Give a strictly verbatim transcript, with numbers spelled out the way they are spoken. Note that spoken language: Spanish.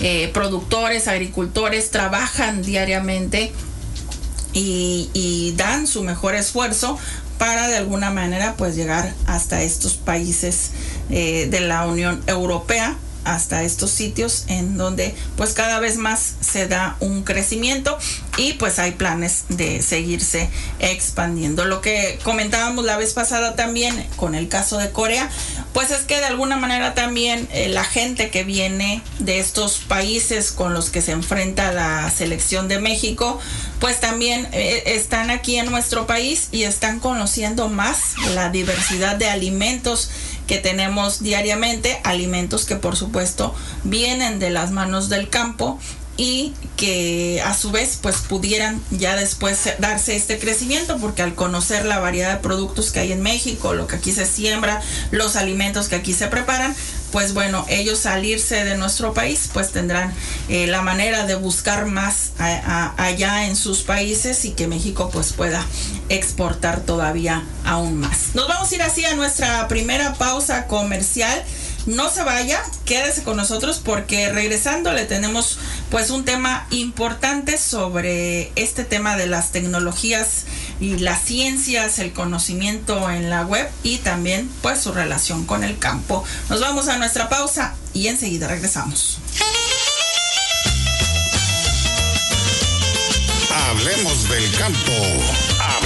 eh, productores, agricultores trabajan diariamente y, y dan su mejor esfuerzo para de alguna manera pues llegar hasta estos países eh, de la Unión Europea, hasta estos sitios en donde pues cada vez más se da un crecimiento y pues hay planes de seguirse expandiendo. Lo que comentábamos la vez pasada también con el caso de Corea, pues es que de alguna manera también eh, la gente que viene de estos países con los que se enfrenta la selección de México, pues también eh, están aquí en nuestro país y están conociendo más la diversidad de alimentos que tenemos diariamente, alimentos que por supuesto vienen de las manos del campo y que a su vez pues pudieran ya después darse este crecimiento, porque al conocer la variedad de productos que hay en México, lo que aquí se siembra, los alimentos que aquí se preparan, pues bueno, ellos salirse de nuestro país pues tendrán eh, la manera de buscar más a, a, allá en sus países y que México pues pueda exportar todavía aún más. Nos vamos a ir así a nuestra primera pausa comercial. No se vaya, quédese con nosotros porque regresando le tenemos pues un tema importante sobre este tema de las tecnologías y las ciencias, el conocimiento en la web y también pues su relación con el campo. Nos vamos a nuestra pausa y enseguida regresamos. Hablemos del campo.